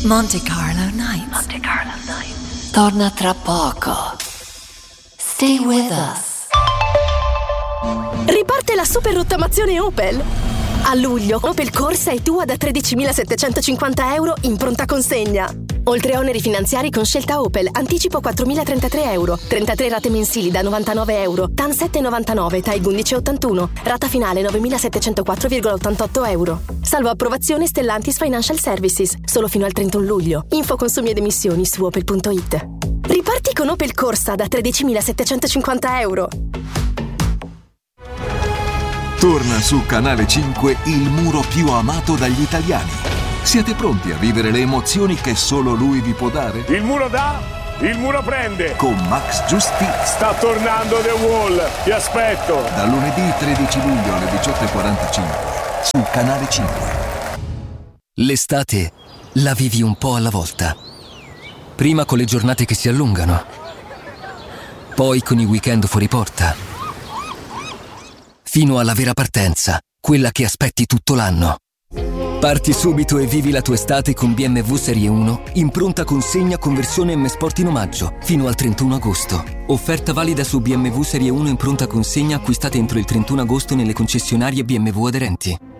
Monte Carlo Nights. Monte Carlo Nights. Torna tra poco. Stay with us. Riparte la super rottamazione Opel. A luglio Opel Corsa è tua da 13.750 euro in pronta consegna. Oltre oneri finanziari con scelta Opel, anticipo 4.033 euro, 33 rate mensili da 99 euro, TAN 7,99, TAIG 11,81, rata finale 9.704,88 euro. Salvo approvazione Stellantis Financial Services, solo fino al 31 luglio. Info consumi ed emissioni su opel.it. Riparti con Opel Corsa da 13.750 euro. Torna su Canale 5 il muro più amato dagli italiani. Siete pronti a vivere le emozioni che solo lui vi può dare? Il muro dà, il muro prende. Con Max Giustizia. Sta tornando The Wall, ti aspetto. Da lunedì 13 luglio alle 18:45 su Canale 5. L'estate la vivi un po' alla volta. Prima con le giornate che si allungano, poi con i weekend fuori porta, fino alla vera partenza, quella che aspetti tutto l'anno. Parti subito e vivi la tua estate con BMW Serie 1 in pronta consegna con versione M Sport in omaggio fino al 31 agosto. Offerta valida su BMW Serie 1 in pronta consegna acquistate entro il 31 agosto nelle concessionarie BMW aderenti.